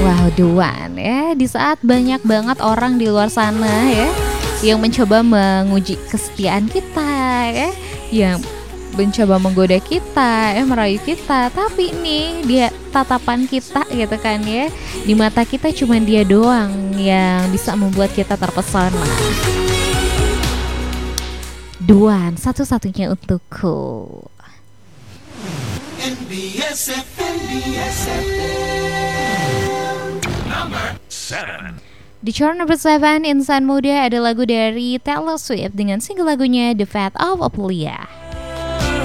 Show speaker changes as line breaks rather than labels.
Wow, Duan ya. Di saat banyak banget orang di luar sana ya yang mencoba menguji kesetiaan kita ya, yang mencoba menggoda kita, merayu kita, tapi nih dia tatapan kita gitu kan ya, di mata kita cuma dia doang yang bisa membuat kita terpesona. Duan satu-satunya untukku.
NBS FM number 7.
Di chart number 7, Insan Muda ada lagu dari Taylor Swift dengan single lagunya The Fate of Ophelia.